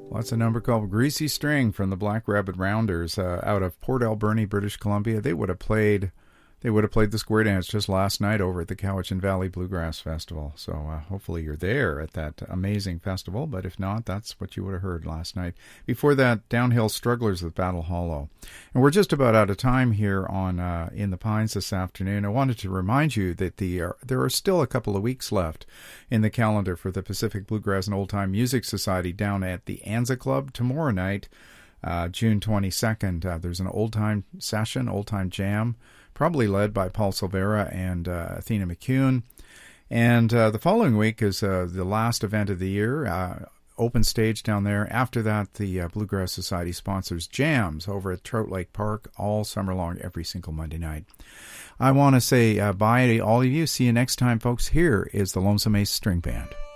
Well, that's a number called Greasy String from the Black Rabbit Rounders out of Port Alberni, British Columbia. They would have played the square dance just last night over at the Cowichan Valley Bluegrass Festival. So hopefully you're there at that amazing festival. But if not, that's what you would have heard last night. Before that, Downhill Strugglers with Battle Hollow. And we're just about out of time here on In the Pines this afternoon. I wanted to remind you that there are still a couple of weeks left in the calendar for the Pacific Bluegrass and Old Time Music Society down at the Anza Club tomorrow night, June 22nd. There's an old time session, old time jam, probably led by Paul Silvera and Athena McCune. And the following week is the last event of the year, open stage down there. After that, the Bluegrass Society sponsors jams over at Trout Lake Park all summer long, every single Monday night. I want to say bye to all of you. See you next time, folks. Here is the Lonesome Ace String Band.